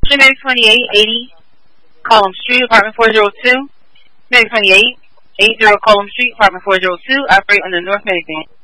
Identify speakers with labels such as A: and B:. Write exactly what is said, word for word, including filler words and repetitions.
A: Medic twenty-eight, eighty, Column Street, apartment four oh two. Medic twenty-eight, eighty, Column Street, apartment four oh two. Operate under North Medic Band.